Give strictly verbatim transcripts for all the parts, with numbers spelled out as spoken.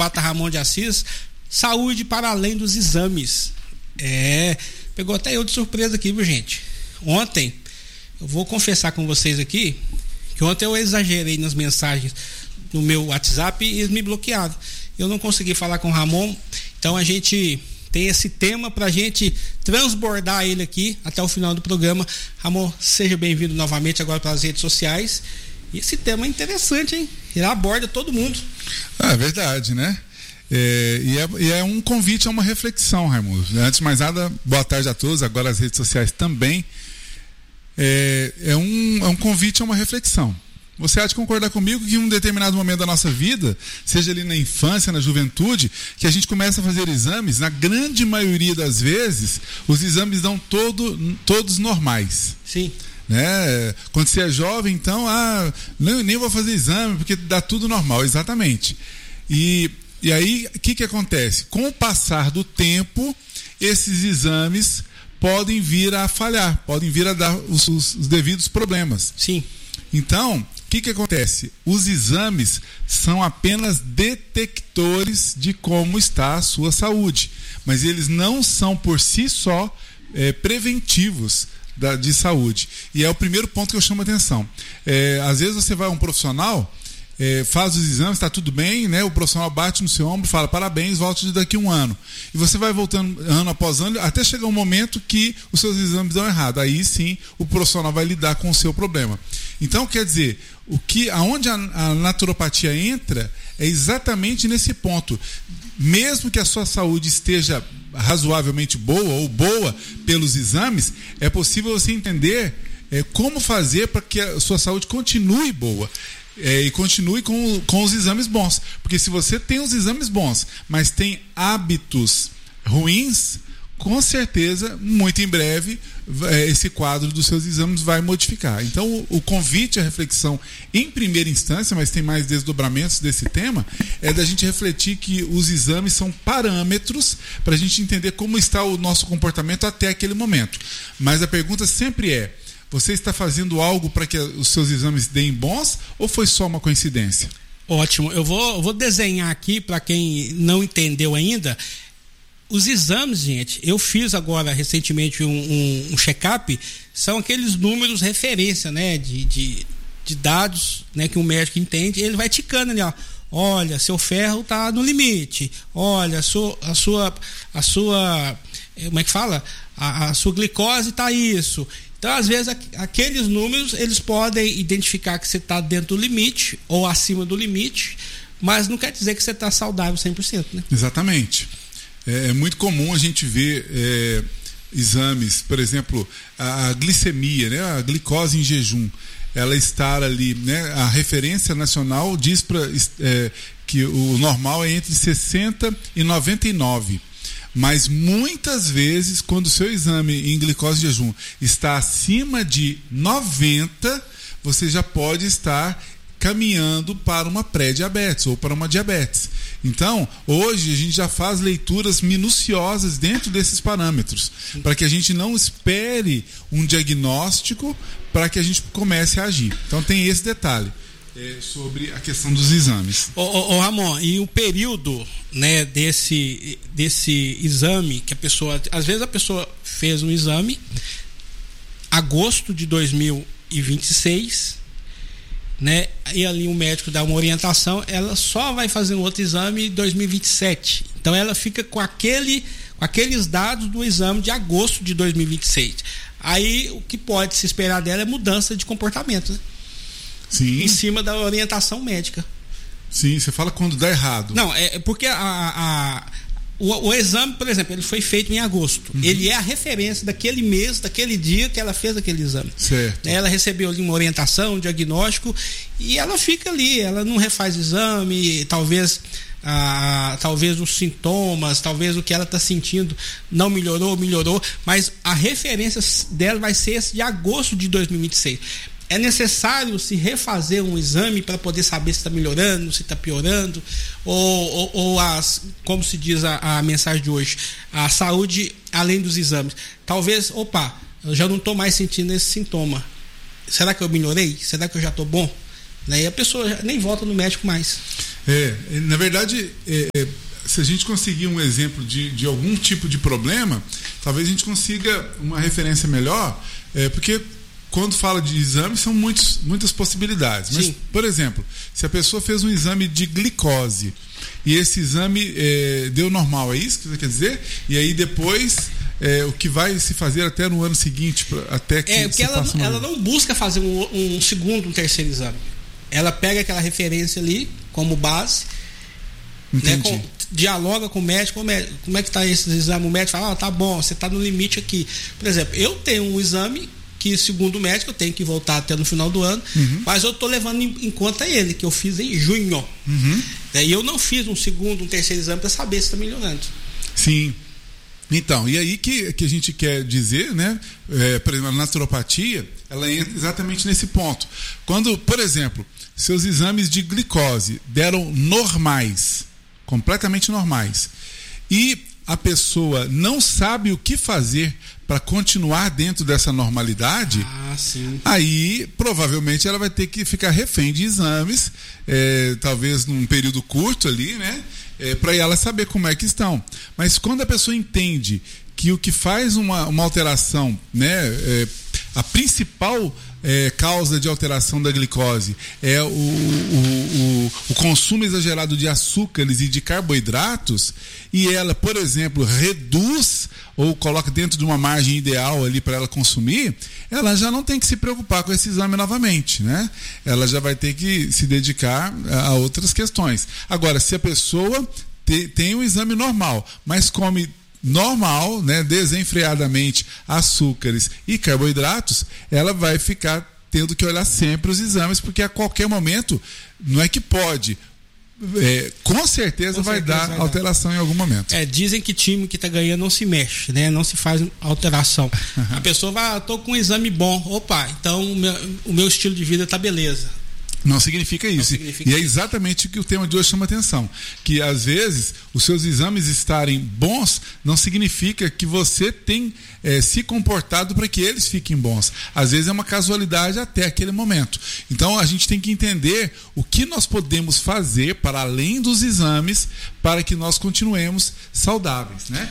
Pata Ramon de Assis, saúde para além dos exames. É, pegou até eu de surpresa aqui, viu, gente? Ontem, eu vou confessar com vocês aqui, que ontem eu exagerei nas mensagens no meu WhatsApp e eles me bloquearam. Eu não consegui falar com o Ramon, então a gente tem esse tema pra gente transbordar ele aqui até o final do programa. Ramon, seja bem-vindo novamente agora para as redes sociais. E esse tema é interessante, hein? Ele aborda todo mundo. Ah, é verdade, né? É, e, é, e é um convite a uma reflexão, Raimundo. Antes de mais nada, boa tarde a todos, agora as redes sociais também. É, é, um, é um convite a uma reflexão. Você há de concordar comigo que em um determinado momento da nossa vida, seja ali na infância, na juventude, que a gente começa a fazer exames, na grande maioria das vezes, os exames dão todo, todos normais. Sim. Né? Quando você é jovem, então, ah, nem, nem vou fazer exame, porque dá tudo normal, exatamente. E, e aí, o que, que acontece? Com o passar do tempo, esses exames podem vir a falhar, podem vir a dar os, os, os devidos problemas. Sim. Então, o que, que acontece? Os exames são apenas detectores de como está a sua saúde, mas eles não são por si só é, preventivos da, de saúde. E é o primeiro ponto que eu chamo a atenção. É, às vezes você vai a um profissional, é, faz os exames, está tudo bem, né? O profissional bate no seu ombro, fala parabéns, volte daqui a um ano. E você vai voltando ano após ano, até chegar um momento que os seus exames dão errado. Aí sim o profissional vai lidar com o seu problema. Então, quer dizer, o que, aonde a, a naturopatia entra é exatamente nesse ponto. Mesmo que a sua saúde esteja razoavelmente boa ou boa pelos exames, é possível você entender é, como fazer para que a sua saúde continue boa. É, e continue com, com os exames bons. Porque se você tem os exames bons, mas tem hábitos ruins, com certeza, muito em breve, é, esse quadro dos seus exames vai modificar. Então, o, o convite à reflexão, em primeira instância, mas tem mais desdobramentos desse tema, é da gente refletir que os exames são parâmetros para a gente entender como está o nosso comportamento até aquele momento. Mas a pergunta sempre é: você está fazendo algo para que os seus exames deem bons ou foi só uma coincidência? Ótimo. Eu vou, eu vou desenhar aqui para quem não entendeu ainda. Os exames, gente, eu fiz agora recentemente um, um, um check-up, são aqueles números referência, né, de, de, de dados, né, que o médico entende, ele vai ticando ali, ó. Olha, seu ferro está no limite. Olha, a sua, a sua, a sua, como é que fala? A, a sua glicose está isso. Então, às vezes, aqueles números, eles podem identificar que você está dentro do limite ou acima do limite, mas não quer dizer que você está saudável cem por cento, né? Exatamente. É, é muito comum a gente ver é, exames, por exemplo, a, a glicemia, né, a glicose em jejum, ela estar ali, né, a referência nacional diz pra, é, que o normal é entre sessenta e noventa e nove. Mas muitas vezes, quando o seu exame em glicose em jejum está acima de noventa, você já pode estar caminhando para uma pré-diabetes ou para uma diabetes. Então, hoje a gente já faz leituras minuciosas dentro desses parâmetros, para que a gente não espere um diagnóstico para que a gente comece a agir. Então tem esse detalhe. É, sobre a questão dos exames. Ô, ô, ô Ramon, e o período, né, desse, desse exame que a pessoa, às vezes a pessoa fez um exame agosto de dois mil e vinte e seis, né, e ali o médico dá uma orientação, ela só vai fazer um outro exame em dois mil e vinte e sete, então ela fica com aquele, com aqueles dados do exame de agosto de dois mil e vinte e seis. Aí o que pode se esperar dela é mudança de comportamento, né? Sim. Em cima da orientação médica. Sim, você fala quando dá errado. Não, é porque a, a, o, o exame, por exemplo, ele foi feito em agosto. Uhum. Ele é a referência daquele mês, daquele dia que ela fez aquele exame. Certo. Ela recebeu ali uma orientação, um diagnóstico, e ela fica ali, ela não refaz exame, talvez, ah, talvez os sintomas, talvez o que ela está sentindo não melhorou, melhorou, mas a referência dela vai ser esse de agosto de dois mil e vinte e seis. É necessário se refazer um exame para poder saber se está melhorando, se está piorando, ou, ou, ou as, como se diz a, a mensagem de hoje, a saúde além dos exames. Talvez, opa, eu já não estou mais sentindo esse sintoma. Será que eu melhorei? Será que eu já estou bom? Daí a pessoa já nem volta no médico mais. É, na verdade, é, é, se a gente conseguir um exemplo de, de algum tipo de problema, talvez a gente consiga uma referência melhor, é, porque quando fala de exame são muitos, muitas possibilidades. Mas, Sim. por exemplo, se a pessoa fez um exame de glicose e esse exame é, deu normal, é isso que você quer dizer? E aí depois é, o que vai se fazer até no ano seguinte, até que É, porque ela, não, ela não busca fazer um, um segundo, um terceiro exame. Ela pega aquela referência ali como base, né, com, dialoga com o médico, o médico, como é que está esse exame? O médico fala, ah, tá bom, você está no limite aqui. Por exemplo, eu tenho um exame que, segundo o médico, eu tenho que voltar até no final do ano, uhum. mas eu estou levando em, em conta ele, que eu fiz em junho. Uhum. E eu não fiz um segundo, um terceiro exame para saber se está melhorando. Sim. Então, e aí que, que a gente quer dizer, né? É, por exemplo, a naturopatia, ela entra exatamente nesse ponto. Quando, por exemplo, seus exames de glicose deram normais, completamente normais, e a pessoa não sabe o que fazer para continuar dentro dessa normalidade, ah, sim. aí provavelmente ela vai ter que ficar refém de exames, é, talvez num período curto ali, né? É, para ela saber como é que estão. Mas quando a pessoa entende que o que faz uma, uma alteração, né, é, a principal é, causa de alteração da glicose é o, o, o, o consumo exagerado de açúcares e de carboidratos, e ela, por exemplo, reduz ou coloca dentro de uma margem ideal ali para ela consumir, ela já não tem que se preocupar com esse exame novamente, né? Ela já vai ter que se dedicar a outras questões. Agora, se a pessoa te, tem um exame normal, mas come normal, né, desenfreadamente açúcares e carboidratos, ela vai ficar tendo que olhar sempre os exames, porque a qualquer momento, não é que pode, é, com certeza com vai certeza dar vai alteração dar. Em algum momento. É, dizem que time que está ganhando não se mexe, né, não se faz alteração. Uhum. A pessoa vai, ah, estou com um exame bom, opa, então o meu, o meu estilo de vida está beleza. Não significa isso. Não significa e é exatamente o que o tema de hoje chama atenção. Que às vezes os seus exames estarem bons não significa que você tem é, se comportado para que eles fiquem bons. Às vezes é uma casualidade até aquele momento. Então a gente tem que entender o que nós podemos fazer para além dos exames para que nós continuemos saudáveis, né?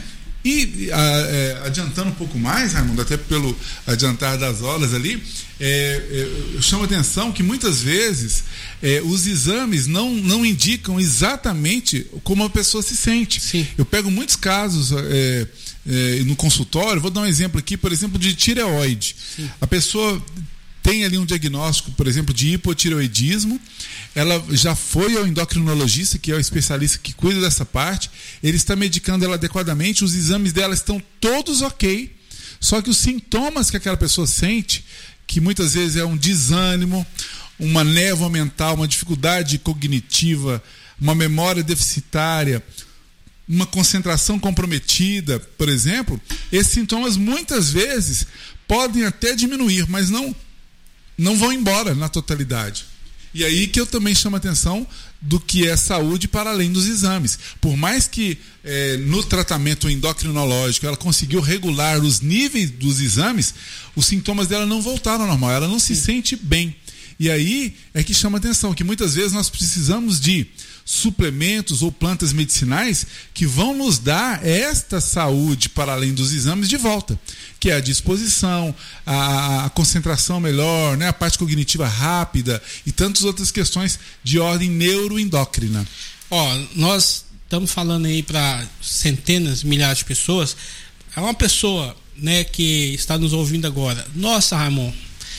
E a, é, adiantando um pouco mais, Raimundo, até pelo adiantar das horas ali, é, é, eu chamo a atenção que muitas vezes é, os exames não, não indicam exatamente como a pessoa se sente. Sim. Eu pego muitos casos é, é, no consultório, vou dar um exemplo aqui, por exemplo, de tireoide. Sim. A pessoa tem ali um diagnóstico, por exemplo, de hipotireoidismo, ela já foi ao endocrinologista, que é o especialista que cuida dessa parte, ele está medicando ela adequadamente, os exames dela estão todos ok, só que os sintomas que aquela pessoa sente, que muitas vezes é um desânimo, uma névoa mental, uma dificuldade cognitiva, uma memória deficitária, uma concentração comprometida, por exemplo, esses sintomas muitas vezes podem até diminuir, mas não não vão embora na totalidade. E aí que eu também chamo a atenção do que é saúde para além dos exames. Por mais que é, no tratamento endocrinológico ela conseguiu regular os níveis dos exames, os sintomas dela não voltaram ao normal, ela não se Sim. sente bem. E aí é que chama a atenção, que muitas vezes nós precisamos de suplementos ou plantas medicinais que vão nos dar esta saúde para além dos exames de volta, que é a disposição, a, a concentração melhor, né, a parte cognitiva rápida e tantas outras questões de ordem neuroendócrina. Ó, nós estamos falando aí para centenas, milhares de pessoas. É uma pessoa, né, que está nos ouvindo agora. Nossa, Ramon,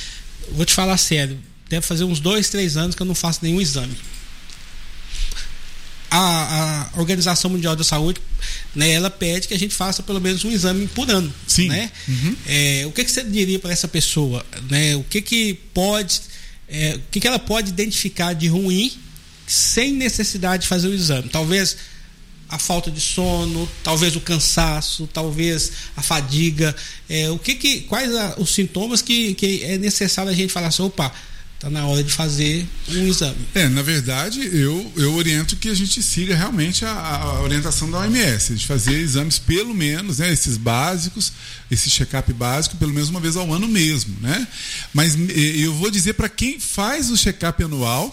vou te falar sério, deve fazer uns dois, três anos que eu não faço nenhum exame. A, a Organização Mundial da Saúde, né, ela pede que a gente faça pelo menos um exame por ano. Sim. Né? Uhum. É, o que, que você diria para essa pessoa? Né? O que, que pode, é, o que, que ela pode identificar de ruim sem necessidade de fazer o exame? Talvez a falta de sono, talvez o cansaço, talvez a fadiga. É, o que que, quais a, os sintomas que, que é necessário a gente falar assim, opa, está na hora de fazer um exame. É, na verdade, eu, eu oriento que a gente siga realmente a, a orientação da O M S, de fazer exames pelo menos, né, esses básicos, esse check-up básico, pelo menos uma vez ao ano mesmo, né? Mas eu vou dizer para quem faz o check-up anual,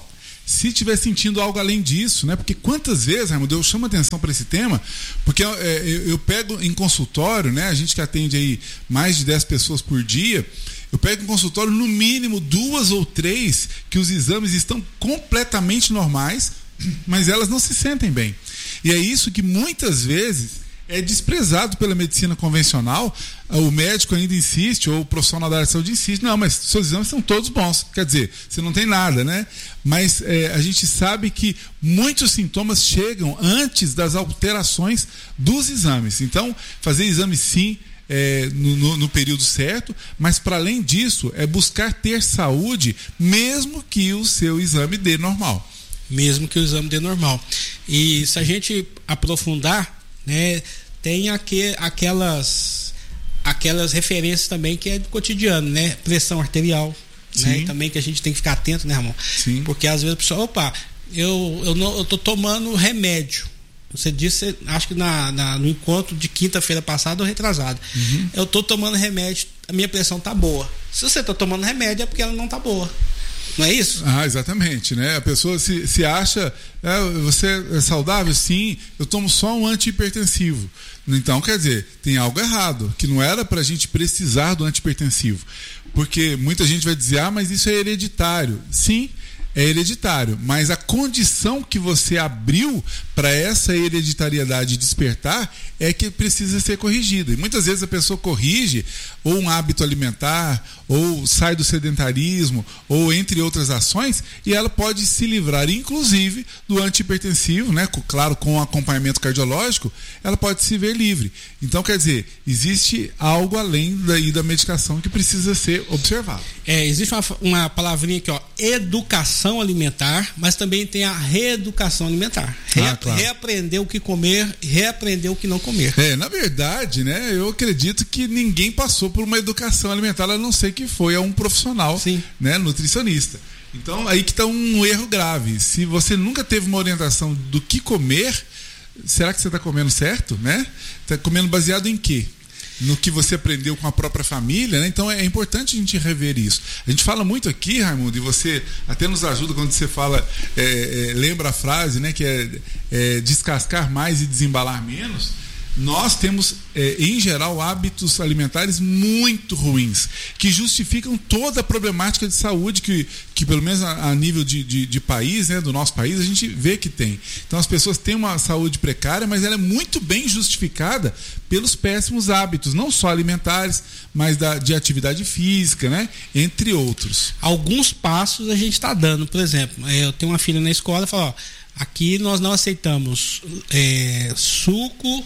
Se estiver sentindo algo além disso, né? Porque quantas vezes, Raimundo, eu chamo atenção para esse tema, porque é, eu, eu pego em consultório, né? A gente que atende aí mais de dez pessoas por dia, eu pego em consultório no mínimo duas ou três que os exames estão completamente normais, mas elas não se sentem bem. E é isso que muitas vezes é desprezado pela medicina convencional. O médico ainda insiste, ou o profissional da área de saúde insiste, não, mas seus exames são todos bons. Quer dizer, você não tem nada, né? Mas é, a gente sabe que muitos sintomas chegam antes das alterações dos exames. Então, fazer exame sim, É, no, no, no período certo, mas para além disso é buscar ter saúde mesmo que o seu exame dê normal. Mesmo que o exame dê normal. E se a gente aprofundar, né, tem aqui, aquelas, aquelas referências também que é do cotidiano, né? Pressão arterial, né? Também que a gente tem que ficar atento, né, Ramon? Sim. Porque às vezes a pessoa, opa, eu, eu, não, eu tô tomando remédio. Você disse, acho que na, na, no encontro de quinta-feira passada ou retrasado. Uhum. Eu estou tomando remédio, a minha pressão tá boa. Se você está tomando remédio é porque ela não tá boa. Não é isso? Ah, exatamente, né? A pessoa se, se acha, é, você é saudável? Sim, eu tomo só um antihipertensivo. Então, quer dizer, tem algo errado, que não era para a gente precisar do antihipertensivo. Porque muita gente vai dizer, ah, mas isso é hereditário. Sim, é hereditário, mas a condição que você abriu para essa hereditariedade despertar é que precisa ser corrigida. E muitas vezes a pessoa corrige ou um hábito alimentar, ou sai do sedentarismo, ou entre outras ações, e ela pode se livrar, inclusive, do antihipertensivo, né? Claro, com acompanhamento cardiológico, ela pode se ver livre. Então, quer dizer, existe algo além daí da medicação que precisa ser observado. É, existe uma, uma palavrinha aqui, ó, educação alimentar, mas também tem a reeducação alimentar. Re- ah, claro. Reaprender o que comer, reaprender o que não comer. É, na verdade, né, eu acredito que ninguém passou por uma educação alimentar, a não ser que foi a um profissional, Sim. né, nutricionista. Então, aí que está um erro grave. Se você nunca teve uma orientação do que comer, será que você está comendo certo, né? Está comendo baseado em quê? No que você aprendeu com a própria família, né? Então é importante a gente rever isso. A gente fala muito aqui, Raimundo, e você até nos ajuda quando você fala, é, é, lembra a frase, né? Que é, é descascar mais e desembalar menos. Nós temos, é, em geral, hábitos alimentares muito ruins, que justificam toda a problemática de saúde que, que pelo menos a, a nível de, de, de país, né, do nosso país, a gente vê que tem. Então as pessoas têm uma saúde precária, mas ela é muito bem justificada pelos péssimos hábitos, não só alimentares, mas da, de atividade física, né, entre outros. Alguns passos a gente está dando. Por exemplo, eu tenho uma filha na escola e falo, ó, aqui nós não aceitamos é, suco,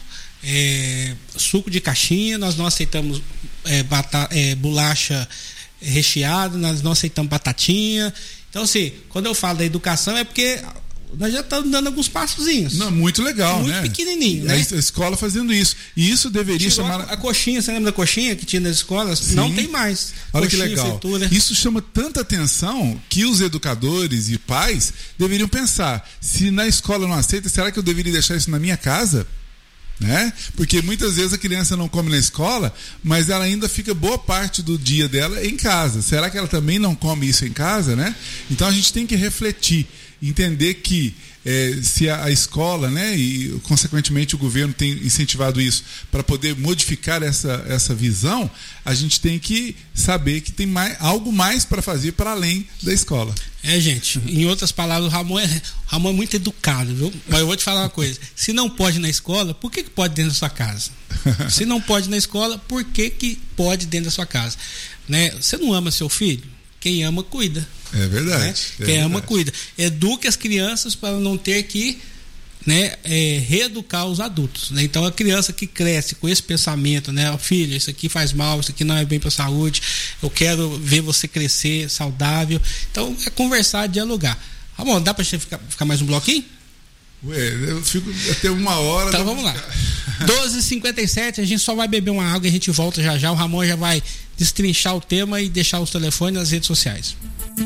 É, suco de caixinha, nós não aceitamos é, bata, é, bolacha recheada, nós não aceitamos batatinha. Então, assim, quando eu falo da educação é porque nós já estamos dando alguns passozinhos. Não, muito legal, muito né? Muito pequenininho, né? A escola fazendo isso. E isso deveria Chegou chamar... A, a coxinha, você lembra da coxinha que tinha nas escolas? Sim. Não tem mais. Olha coxinha, que legal. fritura. Isso chama tanta atenção que os educadores e pais deveriam pensar, se na escola não aceita, será que eu deveria deixar isso na minha casa? Né? Porque muitas vezes a criança não come na escola, mas ela ainda fica boa parte do dia dela em casa. Será que ela também não come isso em casa, né? Então a gente tem que refletir, entender que é, se a, a escola, né, e consequentemente o governo tem incentivado isso para poder modificar essa, essa visão, a gente tem que saber que tem mais, algo mais para fazer para além da escola. É, gente, uhum. Em outras palavras, o Ramon é, Ramon é muito educado, viu? Mas eu vou te falar uma coisa, se não pode na escola, por que, que pode dentro da sua casa? Se não pode na escola, por que, que pode dentro da sua casa? Né? Você não ama seu filho? Quem ama, cuida. É verdade. Né? É Quem verdade. ama, cuida. Eduque as crianças para não ter que, né, é, reeducar os adultos. Né? Então, a criança que cresce com esse pensamento, né, filho, isso aqui faz mal, isso aqui não é bem para a saúde, eu quero ver você crescer saudável. Então, é conversar, dialogar. Ramon, dá para a gente ficar, ficar mais um bloquinho? Ué, eu fico até uma hora. Então vamos lá. doze e cinquenta e sete, a gente só vai beber uma água e a gente volta já já. O Ramon já vai destrinchar o tema e deixar os telefones nas redes sociais.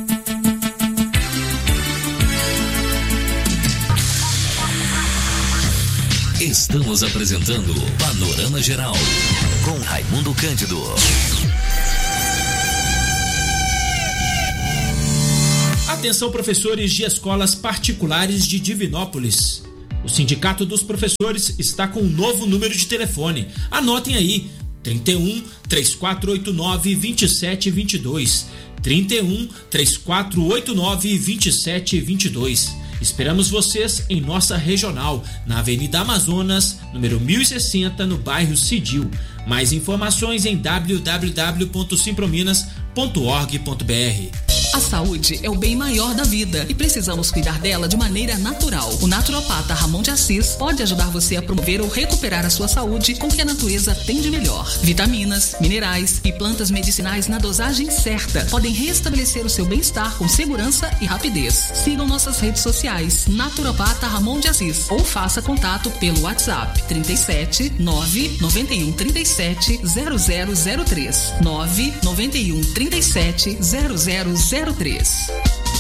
Estamos apresentando Panorama Geral com Raimundo Cândido. A Atenção, professores de escolas particulares de Divinópolis. O Sindicato dos Professores está com um novo número de telefone. Anotem aí, trinta e um, três quatro oito nove, dois sete dois dois. trinta e um, três quatro oito nove, dois sete dois dois. Esperamos vocês em nossa regional, na Avenida Amazonas, número mil e sessenta, no bairro Cidil. Mais informações em w w w ponto simprominas ponto org ponto b r. A saúde é o bem maior da vida e precisamos cuidar dela de maneira natural. O naturopata Ramon de Assis pode ajudar você a promover ou recuperar a sua saúde com o que a natureza tem de melhor. Vitaminas, minerais e plantas medicinais na dosagem certa podem restabelecer o seu bem-estar com segurança e rapidez. Sigam nossas redes sociais, Naturopata Ramon de Assis, ou faça contato pelo WhatsApp trinta e sete, nove nove um, trinta e sete, zero zero zero três, nove nove um, trinta e sete, zero zero zero três.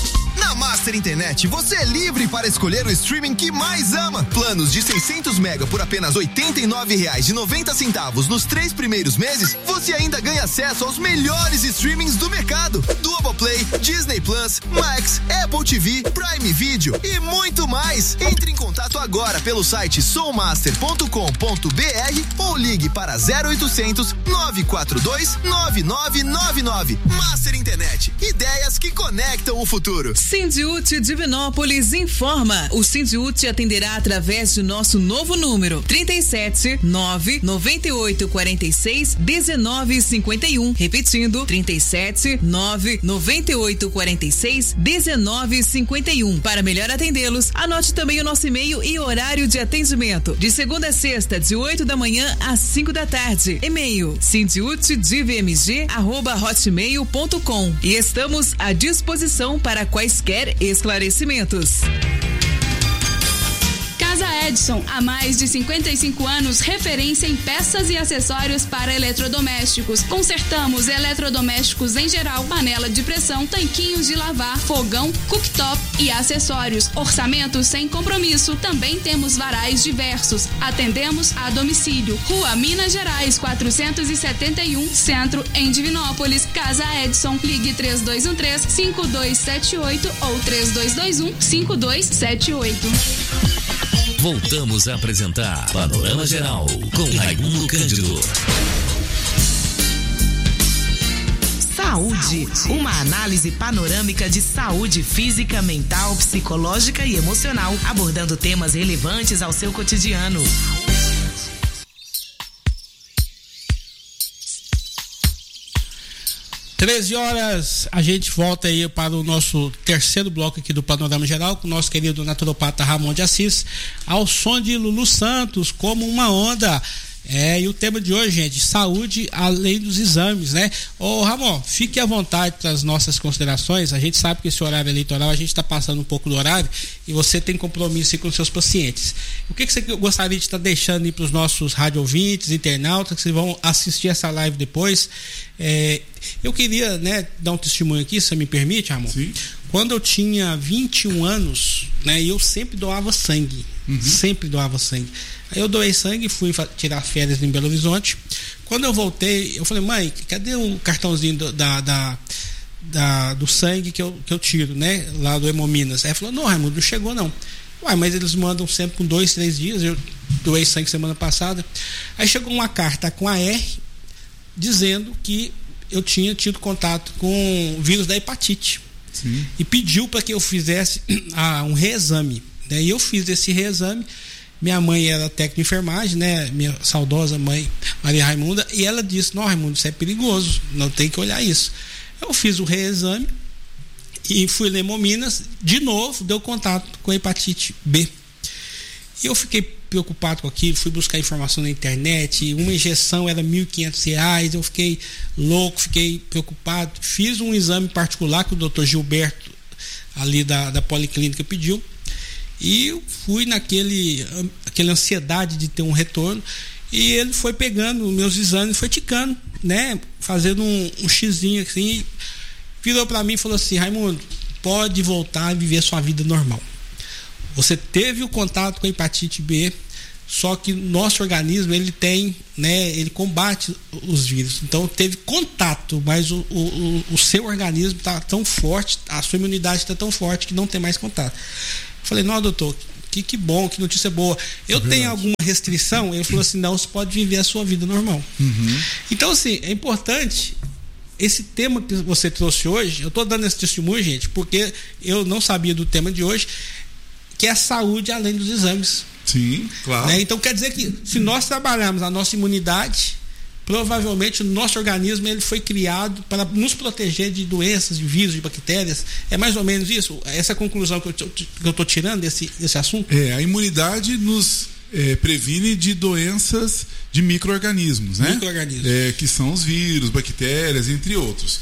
Na Master Internet, você é livre para escolher o streaming que mais ama. Planos de seiscentos mega por apenas oitenta e nove reais e noventa centavos nos três primeiros meses, você ainda ganha acesso aos melhores streamings do mercado. Globoplay, Disney Plus, Max, Apple T V, Prime Video e muito mais. Entre em contato agora pelo site soulmaster ponto com ponto b r ou ligue para zero oitocentos, nove quatro dois, nove nove nove nove. Master Internet, ideias que conectam o futuro. Sindiúti Divinópolis informa. O Sindiúti atenderá através de nosso novo número trinta e sete, nove nove oito, quarenta e seis, dezenove cinquenta e um. Repetindo, trinta e sete, nove nove oito, quarenta e seis, dezenove cinquenta e um. Para melhor atendê-los, anote também o nosso e-mail e horário de atendimento. De segunda a sexta, de oito da manhã às cinco da tarde. E-mail sindiútidivmg arroba hotmail ponto com. E estamos à disposição para quaisquer esclarecimentos. Casa Edson, há mais de cinquenta e cinco anos, referência em peças e acessórios para eletrodomésticos. Consertamos eletrodomésticos em geral, panela de pressão, tanquinhos de lavar, fogão, cooktop e acessórios. Orçamento sem compromisso. Também temos varais diversos. Atendemos a domicílio. Rua Minas Gerais, quatrocentos e setenta e um, Centro, em Divinópolis. Casa Edson, ligue três dois um três, cinco dois sete oito ou três dois dois um, cinco dois sete oito. Voltamos a apresentar Panorama Geral com Raimundo Cândido. Saúde, uma análise panorâmica de saúde física, mental, psicológica e emocional, abordando temas relevantes ao seu cotidiano. treze horas, a gente volta aí para o nosso terceiro bloco aqui do Panorama Geral com o nosso querido naturopata Ramon de Assis, ao som de Lulu Santos, Como Uma Onda. É, e o tema de hoje, gente, saúde além dos exames, né? Ô Ramon, fique à vontade para as nossas considerações. A gente sabe que esse horário eleitoral, a gente está passando um pouco do horário e você tem compromisso aí com os seus pacientes. O que, que você gostaria de estar deixando aí para os nossos rádio ouvintes, internautas, que vão assistir essa live depois? É, eu queria, né, dar um testemunho aqui, se você me permite, Ramon. Sim. Quando eu tinha vinte e um anos, né, eu sempre doava sangue. Uhum. Sempre doava sangue. Aí eu doei sangue, fui tirar férias em Belo Horizonte. Quando eu voltei, eu falei, mãe, cadê o cartãozinho do, da, da, da, do sangue que eu, que eu tiro, né? Lá do Hemominas. Aí ela falou, não, Raimundo, não chegou não. Uai, mas eles mandam sempre com dois, três dias. Eu doei sangue semana passada. Aí chegou uma carta com a R dizendo que eu tinha tido contato com o vírus da hepatite. Sim. E pediu para que eu fizesse ah, um reexame. Né? E eu fiz esse reexame. Minha mãe era técnica de enfermagem, né? Minha saudosa mãe Maria Raimunda, e ela disse, não, Raimundo, isso é perigoso, não tem que olhar isso. Eu fiz o reexame e fui ler Hemominas, de novo deu contato com a hepatite B. E eu fiquei preocupado com aquilo, fui buscar informação na internet, uma injeção era mil e quinhentos reais, eu fiquei louco, fiquei preocupado, fiz um exame particular que o doutor Gilberto ali da, da Policlínica pediu, e eu fui naquele aquela ansiedade de ter um retorno, e ele foi pegando os meus exames, foi ticando, né, fazendo um, um xizinho assim, virou para mim e falou assim, Raimundo, pode voltar a viver sua vida normal. Você teve o contato com a hepatite B, só que nosso organismo ele tem, né, ele combate os vírus. Então teve contato, mas o, o, o seu organismo está tão forte, a sua imunidade está tão forte que não tem mais contato. Eu falei, não, doutor, que, que bom, que notícia boa. Eu é tenho alguma restrição? Ele falou assim, não, você pode viver a sua vida normal. Uhum. Então, assim, é importante. Esse tema que você trouxe hoje, eu estou dando esse testemunho, gente, porque eu não sabia do tema de hoje, que é a saúde além dos exames. Sim, claro. Né? Então quer dizer que se nós trabalharmos a nossa imunidade, provavelmente o nosso organismo ele foi criado para nos proteger de doenças, de vírus, de bactérias. É mais ou menos isso? Essa é a conclusão que eu estou tirando desse, desse assunto? É, a imunidade nos é, previne de doenças de micro-organismos, né? Micro-organismos. É, que são os vírus, bactérias, entre outros.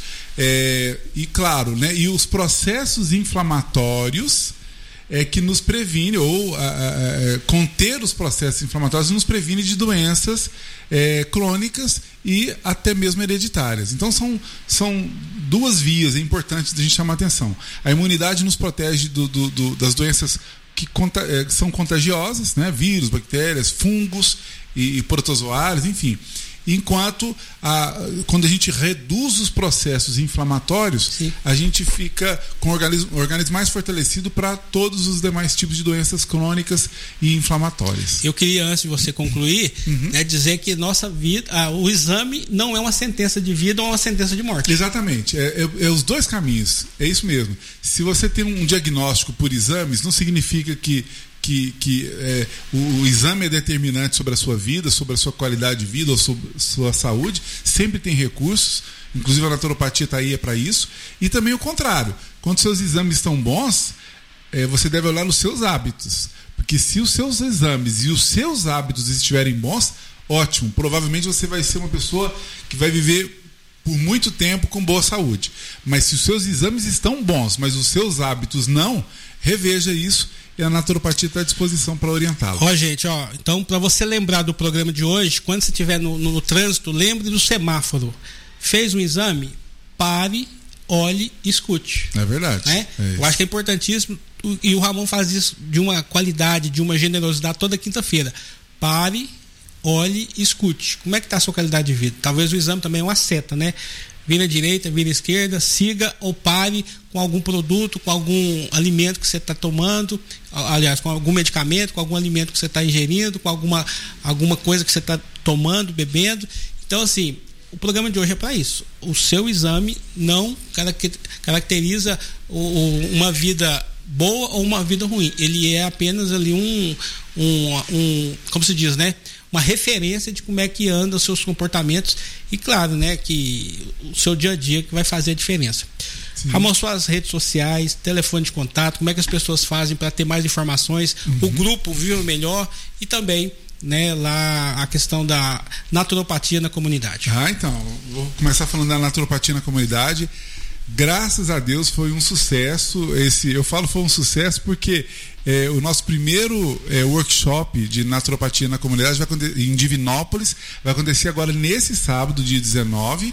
É, e claro, né? E os processos inflamatórios é que nos previne, ou a, a, a, conter os processos inflamatórios nos previne de doenças é, crônicas e até mesmo hereditárias. Então são, são duas vias importantes de a gente chamar a atenção. A imunidade nos protege do, do, do, das doenças que, conta, é, que são contagiosas, né? Vírus, bactérias, fungos e, e protozoários, enfim. Enquanto a, quando a gente reduz os processos inflamatórios, sim, a gente fica com o organismo, o organismo mais fortalecido para todos os demais tipos de doenças crônicas e inflamatórias. Eu queria, antes de você concluir, uhum, né, dizer que nossa vida, ah, o exame não é uma sentença de vida ou uma sentença de morte. Exatamente, é, é, é os dois caminhos, é isso mesmo. Se você tem um diagnóstico por exames, não significa que que, que é, o, o exame é determinante sobre a sua vida, sobre a sua qualidade de vida ou sobre a sua saúde. Sempre tem recursos, inclusive a naturopatia está aí é para isso. E também o contrário, quando seus exames estão bons, é, você deve olhar os seus hábitos, porque se os seus exames e os seus hábitos estiverem bons, ótimo, provavelmente você vai ser uma pessoa que vai viver por muito tempo com boa saúde. Mas se os seus exames estão bons, mas os seus hábitos não, reveja isso. E a naturopatia está à disposição para orientá-lo. Ó, gente, ó, então, para você lembrar do programa de hoje, quando você estiver no, no, no trânsito, lembre do semáforo. Fez um exame, pare, olhe e escute. É verdade. Né? É Eu acho que é importantíssimo, e o Ramon faz isso de uma qualidade, de uma generosidade toda quinta-feira. Pare, olhe e escute. Como é que está a sua qualidade de vida? Talvez o exame também é uma seta, né? Vira à direita, vira à esquerda, siga ou pare com algum produto, com algum alimento que você está tomando, aliás, com algum medicamento, com algum alimento que você está ingerindo, com alguma, alguma coisa que você está tomando, bebendo. Então, assim, o programa de hoje é para isso. O seu exame não caracteriza uma vida boa ou uma vida ruim. Ele é apenas ali um, um, um como se diz, né? Uma referência de como é que andam os seus comportamentos e, claro, né, que o seu dia a dia que vai fazer a diferença. Sim. Ramon, suas redes sociais, telefone de contato, como é que as pessoas fazem para ter mais informações, uhum, o grupo Viva Melhor e também, né, lá a questão da naturopatia na comunidade. Ah, então, vou começar falando da naturopatia na comunidade. Graças a Deus foi um sucesso. Esse, eu falo foi um sucesso porque é, o nosso primeiro é, workshop de naturopatia na comunidade vai acontecer em Divinópolis, vai acontecer agora nesse sábado, dia dezenove.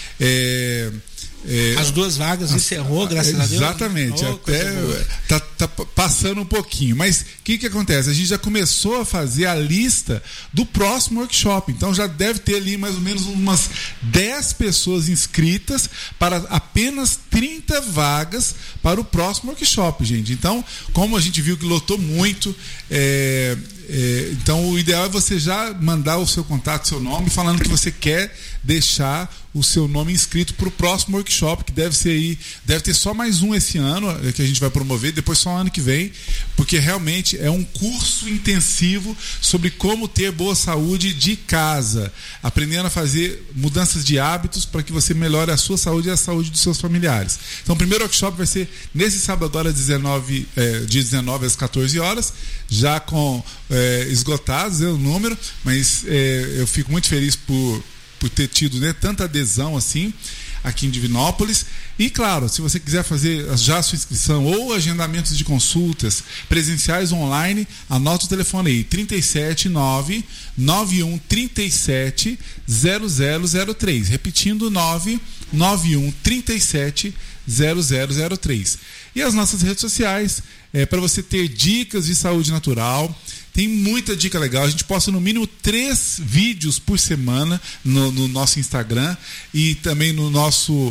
É, é, as duas vagas as, encerrou, graças a Deus. Exatamente, oh, até tá, tá passando um pouquinho. Mas o que, que acontece? A gente já começou a fazer a lista do próximo workshop. Então já deve ter ali mais ou menos umas dez pessoas inscritas para apenas trinta vagas para o próximo workshop, gente. Então, como a gente viu que lotou muito, é, é, então o ideal é você já mandar o seu contato, seu nome, falando que você quer deixar o seu nome inscrito para o próximo workshop, que deve ser aí, deve ter só mais um esse ano que a gente vai promover, depois só ano que vem, porque realmente é um curso intensivo sobre como ter boa saúde de casa, aprendendo a fazer mudanças de hábitos para que você melhore a sua saúde e a saúde dos seus familiares. Então o primeiro workshop vai ser nesse sábado agora, dezenove, é, dia dezenove às quatorze horas, já com é, esgotados é o número, mas é, eu fico muito feliz por por ter tido, né, tanta adesão assim aqui em Divinópolis. E claro, se você quiser fazer já a sua inscrição ou agendamentos de consultas presenciais online, anota o telefone aí, trinta e sete, nove nove um trinta e sete zero zero zero três, repetindo, nove nove um trinta e sete zero zero zero três. E as nossas redes sociais, é, para você ter dicas de saúde natural, Tem muita dica legal. A gente posta no mínimo três vídeos por semana no, no nosso Instagram e também no nosso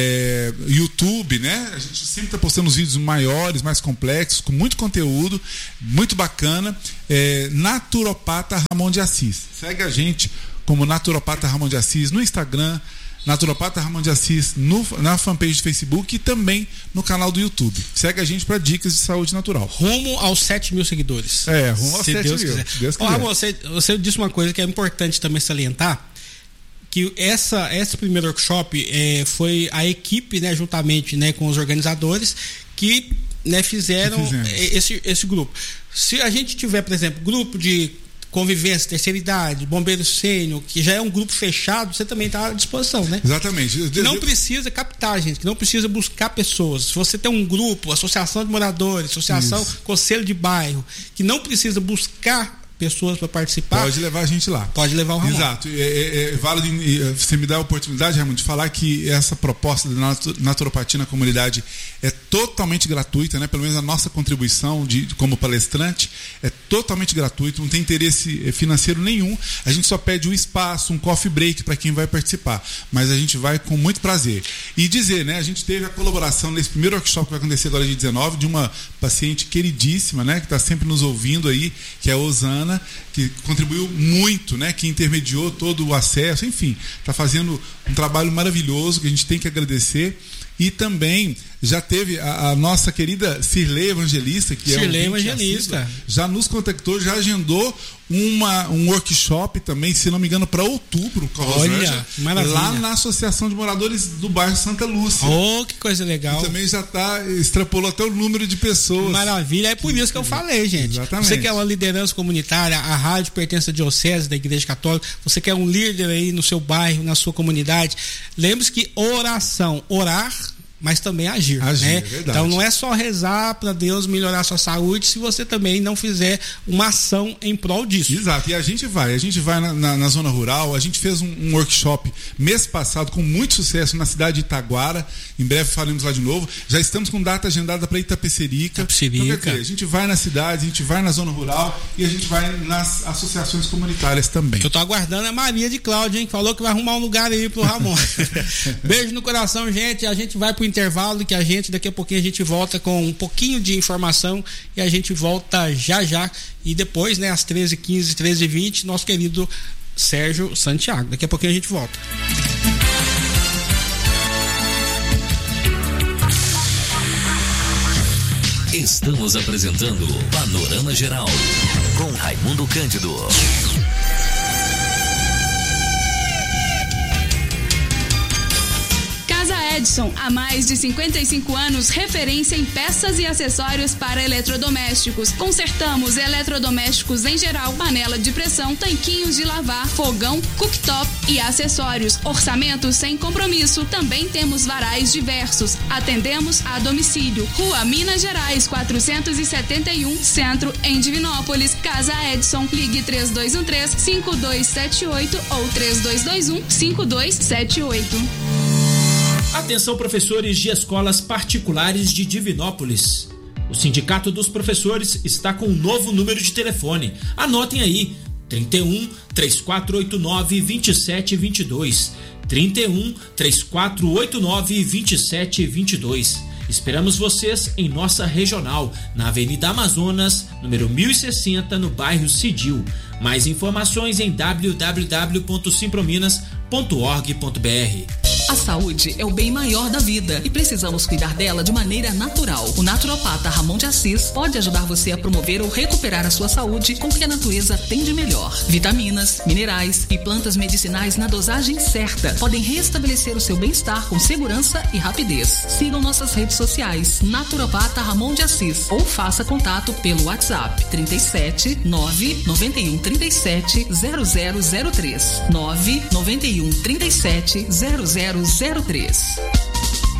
é, YouTube, né? A gente sempre está postando os vídeos maiores, mais complexos, com muito conteúdo, muito bacana. É, Naturopata Ramon de Assis. Segue a gente como Naturopata Ramon de Assis no Instagram, Naturopata Ramon de Assis no, na fanpage do Facebook e também no canal do YouTube. Segue a gente para dicas de saúde natural. Rumo aos sete mil seguidores. É, rumo aos se sete Deus mil. Quiser. Deus Ó, Ramon, você, você disse uma coisa que é importante também salientar, que essa, esse primeiro workshop é, foi a equipe, né, juntamente, né, com os organizadores, que, né, fizeram esse, esse grupo. Se a gente tiver, por exemplo, grupo de convivência, terceira idade, bombeiro sênior, que já é um grupo fechado, você também está à disposição, né? Exatamente. Que não precisa captar, gente, que não precisa buscar pessoas. Se você tem um grupo, associação de moradores, associação, Isso. conselho de bairro, que não precisa buscar pessoas para participar, pode levar a gente lá. Pode levar o Ramon. Exato. É, é, é válido, você me dá a oportunidade, Ramon, de falar que essa proposta da naturopatia na comunidade é totalmente gratuita, né? Pelo menos a nossa contribuição de, como palestrante é totalmente gratuita, não tem interesse financeiro nenhum. A gente só pede um espaço, um coffee break para quem vai participar, mas a gente vai com muito prazer. E dizer, né? A gente teve a colaboração nesse primeiro workshop que vai acontecer agora dia dezenove de uma paciente queridíssima, né? Que está sempre nos ouvindo aí, que é a Osana, que contribuiu muito, né? Que intermediou todo o acesso, enfim, está fazendo um trabalho maravilhoso que a gente tem que agradecer. E também já teve a, a nossa querida Cirlei Evangelista, que Cirlei é um Evangelista, assíduo, já nos contactou, já agendou uma, um workshop também, se não me engano, para outubro, com a Olha, maravilha. Lá na Associação de Moradores do bairro Santa Lúcia. Oh, que coisa legal. E também já tá, extrapolou até o número de pessoas. Maravilha, é por isso que eu falei, gente. Exatamente. Você quer uma liderança comunitária, a rádio pertence à diocese da Igreja Católica, você quer um líder aí no seu bairro, na sua comunidade, lembre-se que oração, orar, mas também agir, agir, né? É então não é só rezar para Deus melhorar a sua saúde se você também não fizer uma ação em prol disso. Exato, e a gente vai, a gente vai na, na, na zona rural, a gente fez um, um workshop mês passado com muito sucesso na cidade de Itaguara, em breve faremos lá de novo, já estamos com data agendada para Itapecerica. Itapecerica. Então, quer dizer, a gente vai na cidade, a gente vai na zona rural e a gente vai nas associações comunitárias também. Eu tô aguardando a Maria de Cláudia, hein, falou que vai arrumar um lugar aí pro Ramon. Beijo no coração, gente, a gente vai pro intervalo que a gente, daqui a pouquinho a gente volta com um pouquinho de informação e a gente volta já já e depois, né, às treze e quinze, treze e vinte, nosso querido Sérgio Santiago. Daqui a pouquinho a gente volta. Estamos apresentando Panorama Geral com Raimundo Cândido. Edson, há mais de cinquenta e cinco anos, referência em peças e acessórios para eletrodomésticos. Consertamos eletrodomésticos em geral, panela de pressão, tanquinhos de lavar, fogão, cooktop e acessórios. Orçamento sem compromisso. Também temos varais diversos. Atendemos a domicílio. Rua Minas Gerais, quatrocentos e setenta e um, Centro, em Divinópolis. Casa Edson. Ligue três dois um três, cinco dois sete oito ou três dois dois um, cinco dois sete oito. Atenção, professores de escolas particulares de Divinópolis. O Sindicato dos Professores está com um novo número de telefone. Anotem aí, trinta e um, três quatro oito nove, vinte e sete vinte e dois. trinta e um, três quatro oito nove, vinte e sete vinte e dois. Esperamos vocês em nossa regional, na Avenida Amazonas, número mil e sessenta, no bairro Cidil. Mais informações em w w w ponto simprominas ponto org ponto b r. A saúde é o bem maior da vida e precisamos cuidar dela de maneira natural. O naturopata Ramon de Assis pode ajudar você a promover ou recuperar a sua saúde com o que a natureza tem de melhor. Vitaminas, minerais e plantas medicinais na dosagem certa podem restabelecer o seu bem-estar com segurança e rapidez. Sigam nossas redes sociais, Naturopata Ramon de Assis, ou faça contato pelo WhatsApp trinta e sete, nove nove um, trinta e sete, zero zero zero três, nove nove um, trinta e sete, zero zero zero três.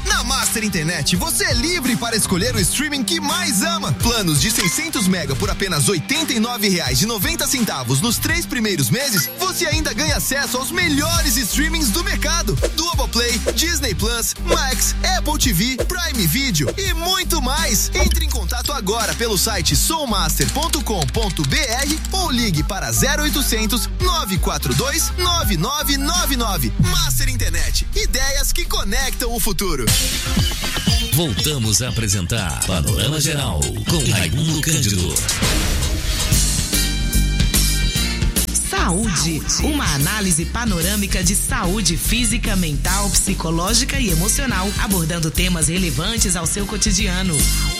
Na Master Internet, você é livre para escolher o streaming que mais ama. Planos de seiscentos mega por apenas oitenta e nove reais e noventa centavos nos três primeiros meses, você ainda ganha acesso aos melhores streamings do mercado. Globoplay, Disney Plus, Max, Apple T V, Prime Video e muito mais. Entre em contato agora pelo site sommaster ponto com ponto b r ou ligue para zero oitocentos, nove quatro dois, nove nove nove nove. Master Internet, ideias que conectam o futuro. Voltamos a apresentar Panorama Geral com Raimundo Cândido. Saúde, uma análise panorâmica de saúde física, mental, psicológica e emocional, abordando temas relevantes ao seu cotidiano.